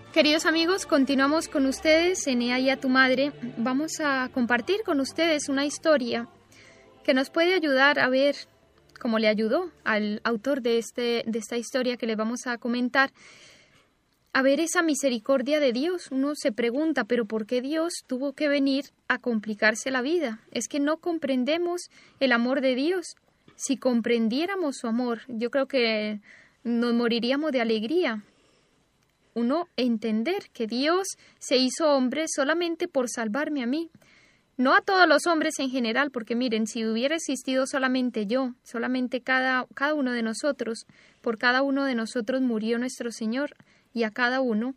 Queridos amigos, continuamos con ustedes en Ea y a tu madre. Vamos a compartir con ustedes una historia que nos puede ayudar a ver, como le ayudó al autor de esta historia que le vamos a comentar, a ver esa misericordia de Dios. Uno se pregunta, ¿pero por qué Dios tuvo que venir a complicarse la vida? Es que no comprendemos el amor de Dios. Si comprendiéramos su amor, yo creo que nos moriríamos de alegría. Uno entender que Dios se hizo hombre solamente por salvarme a mí. No a todos los hombres en general, porque miren, si hubiera existido solamente yo, solamente cada uno de nosotros, por cada uno de nosotros murió nuestro Señor y a cada uno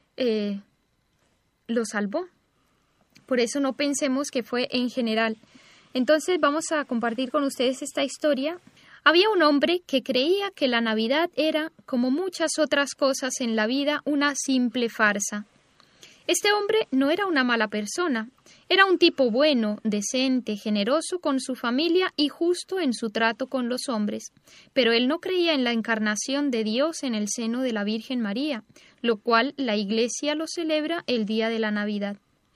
lo salvó. Por eso no pensemos que fue en general. Entonces vamos a compartir con ustedes esta historia. Había un hombre que creía que la Navidad era, como muchas otras cosas en la vida, una simple farsa. Este hombre no era una mala persona, era un tipo bueno, decente, generoso con su familia y justo en su trato con los hombres, pero él no creía en la encarnación de Dios en el seno de la Virgen María, lo cual la Iglesia lo celebra el día de la Navidad.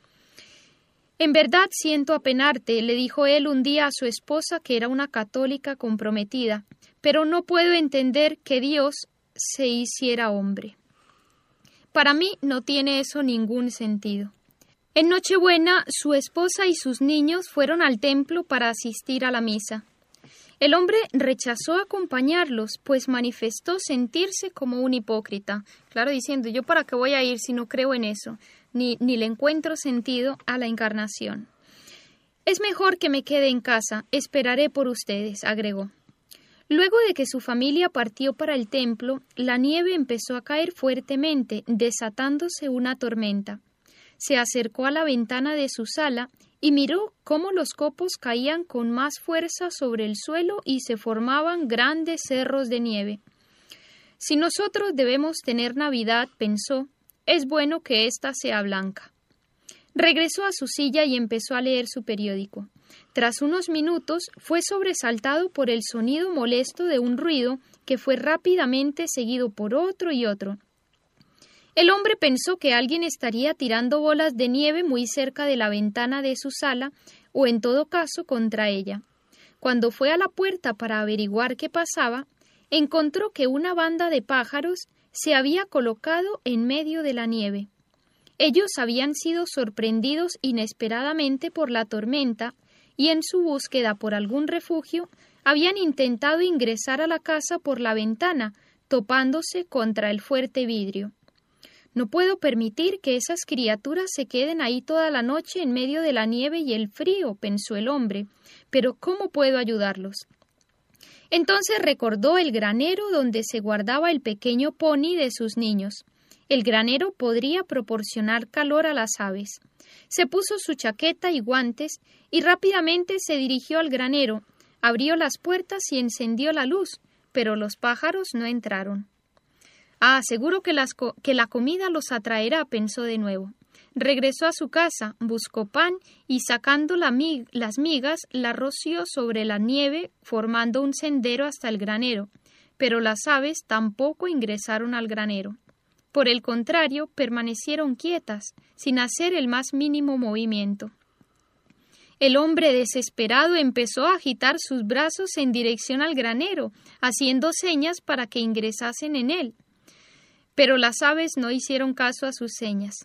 En verdad siento apenarte, le dijo él un día a su esposa, que era una católica comprometida, pero no puedo entender que Dios se hiciera hombre. Para mí no tiene eso ningún sentido. En Nochebuena, su esposa y sus niños fueron al templo para asistir a la misa. El hombre rechazó acompañarlos, pues manifestó sentirse como un hipócrita. Claro, diciendo, ¿yo para qué voy a ir si no creo en eso? Ni le encuentro sentido a la encarnación. Es mejor que me quede en casa, esperaré por ustedes, agregó. Luego de que su familia partió para el templo, la nieve empezó a caer fuertemente, desatándose una tormenta. Se acercó a la ventana de su sala y miró cómo los copos caían con más fuerza sobre el suelo y se formaban grandes cerros de nieve. Si nosotros debemos tener Navidad, pensó, es bueno que ésta sea blanca. Regresó a su silla y empezó a leer su periódico. Tras unos minutos fue sobresaltado por el sonido molesto de un ruido que fue rápidamente seguido por otro y otro. El hombre pensó que alguien estaría tirando bolas de nieve muy cerca de la ventana de su sala o en todo caso contra ella. Cuando fue a la puerta para averiguar qué pasaba, encontró que una banda de pájaros se había colocado en medio de la nieve. Ellos habían sido sorprendidos inesperadamente por la tormenta y en su búsqueda por algún refugio habían intentado ingresar a la casa por la ventana, topándose contra el fuerte vidrio. No puedo permitir que esas criaturas se queden ahí toda la noche en medio de la nieve y el frío, pensó el hombre, pero ¿cómo puedo ayudarlos? Entonces recordó el granero donde se guardaba el pequeño pony de sus niños. El granero podría proporcionar calor a las aves. Se puso su chaqueta y guantes y rápidamente se dirigió al granero, abrió las puertas y encendió la luz, pero los pájaros no entraron. Seguro que la comida los atraerá, pensó de nuevo. Regresó a su casa, buscó pan y sacando las migas, la roció sobre la nieve, formando un sendero hasta el granero, pero las aves tampoco ingresaron al granero. Por el contrario, permanecieron quietas, sin hacer el más mínimo movimiento. El hombre desesperado empezó a agitar sus brazos en dirección al granero, haciendo señas para que ingresasen en él. Pero las aves no hicieron caso a sus señas.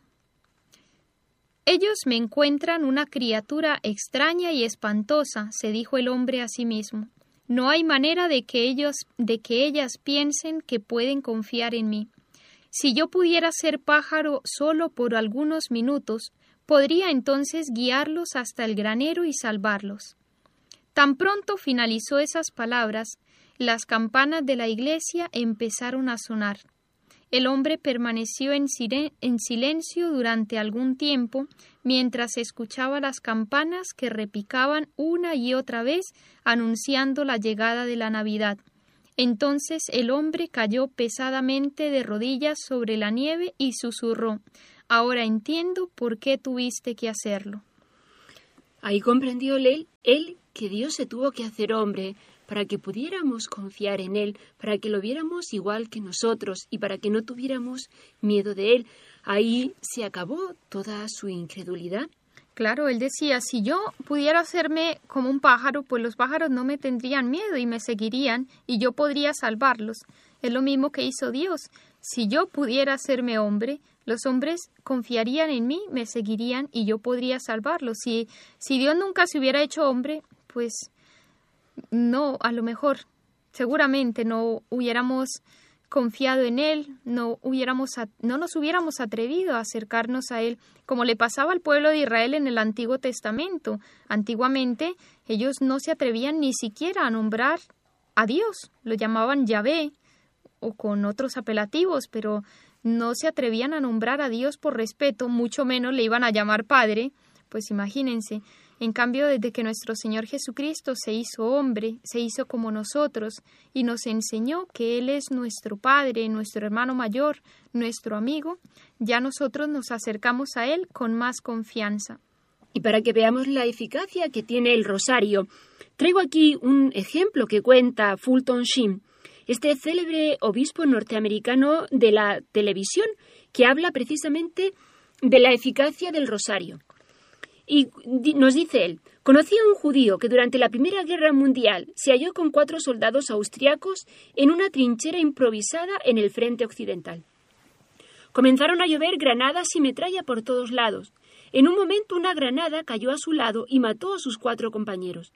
Ellos me encuentran una criatura extraña y espantosa, se dijo el hombre a sí mismo. No hay manera de que ellas piensen que pueden confiar en mí. Si yo pudiera ser pájaro solo por algunos minutos, podría entonces guiarlos hasta el granero y salvarlos. Tan pronto finalizó esas palabras, las campanas de la iglesia empezaron a sonar. El hombre permaneció en silencio durante algún tiempo mientras escuchaba las campanas que repicaban una y otra vez anunciando la llegada de la Navidad. Entonces el hombre cayó pesadamente de rodillas sobre la nieve y susurró: «Ahora entiendo por qué tuviste que hacerlo». Ahí comprendió él que Dios se tuvo que hacer hombre para que pudiéramos confiar en Él, para que lo viéramos igual que nosotros y para que no tuviéramos miedo de Él. Ahí se acabó toda su incredulidad. Claro, él decía, si yo pudiera hacerme como un pájaro, pues los pájaros no me tendrían miedo y me seguirían y yo podría salvarlos. Es lo mismo que hizo Dios. Si yo pudiera hacerme hombre, los hombres confiarían en mí, me seguirían y yo podría salvarlos. Si Dios nunca se hubiera hecho hombre, pues no, a lo mejor, seguramente no hubiéramos confiado en Él, no nos hubiéramos atrevido a acercarnos a Él, como le pasaba al pueblo de Israel en el Antiguo Testamento. Antiguamente ellos no se atrevían ni siquiera a nombrar a Dios, lo llamaban Yahvé o con otros apelativos, pero no se atrevían a nombrar a Dios por respeto, mucho menos le iban a llamar Padre, pues imagínense. En cambio, desde que nuestro Señor Jesucristo se hizo hombre, se hizo como nosotros y nos enseñó que Él es nuestro Padre, nuestro hermano mayor, nuestro amigo, ya nosotros nos acercamos a Él con más confianza. Y para que veamos la eficacia que tiene el rosario, traigo aquí un ejemplo que cuenta Fulton Sheen, este célebre obispo norteamericano de la televisión, que habla precisamente de la eficacia del rosario. Y nos dice él, conocí a un judío que durante la Primera Guerra Mundial se halló con 4 soldados austriacos en una trinchera improvisada en el frente occidental. Comenzaron a llover granadas y metralla por todos lados. En un momento una granada cayó a su lado y mató a sus 4 compañeros.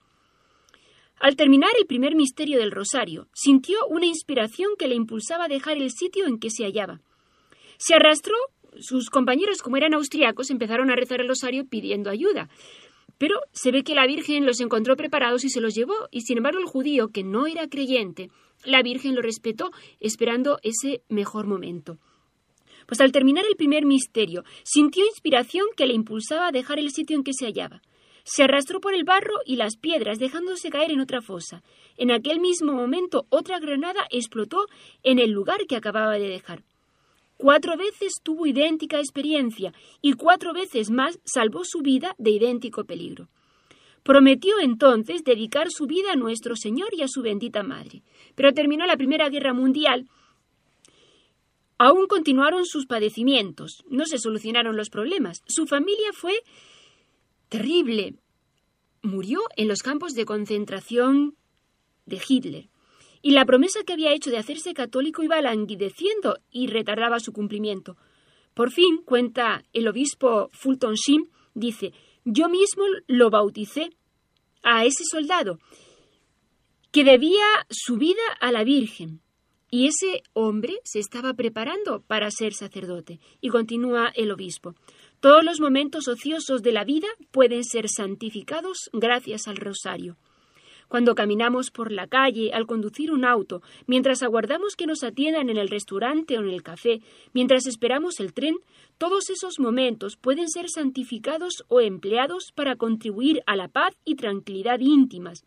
Al terminar el primer misterio del rosario, sintió una inspiración que le impulsaba a dejar el sitio en que se hallaba. Se arrastró. Sus compañeros, como eran austriacos, empezaron a rezar el rosario pidiendo ayuda. Pero se ve que la Virgen los encontró preparados y se los llevó, y sin embargo el judío, que no era creyente, la Virgen lo respetó, esperando ese mejor momento. Pues al terminar el primer misterio, sintió inspiración que le impulsaba a dejar el sitio en que se hallaba. Se arrastró por el barro y las piedras, dejándose caer en otra fosa. En aquel mismo momento, otra granada explotó en el lugar que acababa de dejar. 4 veces tuvo idéntica experiencia y 4 veces más salvó su vida de idéntico peligro. Prometió entonces dedicar su vida a nuestro Señor y a su bendita Madre. Pero terminó la Primera Guerra Mundial. Aún continuaron sus padecimientos, no se solucionaron los problemas. Su familia fue terrible. Murió en los campos de concentración de Hitler. Y la promesa que había hecho de hacerse católico iba languideciendo y retardaba su cumplimiento. Por fin, cuenta el obispo Fulton Sheen, dice, yo mismo lo bauticé a ese soldado que debía su vida a la Virgen. Y ese hombre se estaba preparando para ser sacerdote. Y continúa el obispo. Todos los momentos ociosos de la vida pueden ser santificados gracias al rosario. Cuando caminamos por la calle, al conducir un auto, mientras aguardamos que nos atiendan en el restaurante o en el café, mientras esperamos el tren, todos esos momentos pueden ser santificados o empleados para contribuir a la paz y tranquilidad íntimas,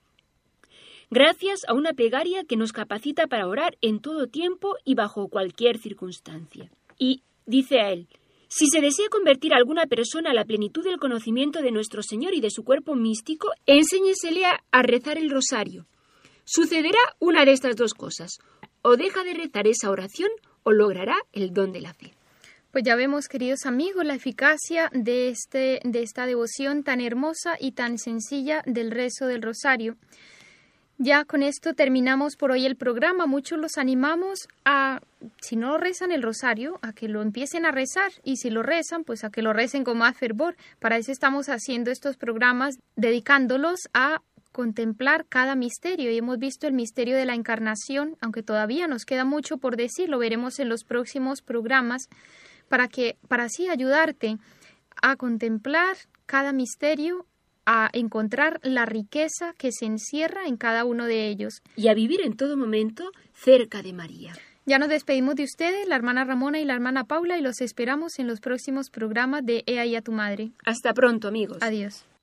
gracias a una plegaria que nos capacita para orar en todo tiempo y bajo cualquier circunstancia. Y dice a él, si se desea convertir a alguna persona a la plenitud del conocimiento de nuestro Señor y de su cuerpo místico, enséñesele a rezar el rosario. Sucederá una de estas 2 cosas. O deja de rezar esa oración o logrará el don de la fe. Pues ya vemos, queridos amigos, la eficacia de esta devoción tan hermosa y tan sencilla del rezo del rosario. Ya con esto terminamos por hoy el programa. Muchos los animamos a, si no rezan el rosario, a que lo empiecen a rezar. Y si lo rezan, pues a que lo recen con más fervor. Para eso estamos haciendo estos programas, dedicándolos a contemplar cada misterio. Y hemos visto el misterio de la Encarnación, aunque todavía nos queda mucho por decir, lo veremos en los próximos programas, para así ayudarte a contemplar cada misterio, a encontrar la riqueza que se encierra en cada uno de ellos. Y a vivir en todo momento cerca de María. Ya nos despedimos de ustedes, la hermana Ramona y la hermana Paula, y los esperamos en los próximos programas de He ahí a tu madre. Hasta pronto, amigos. Adiós.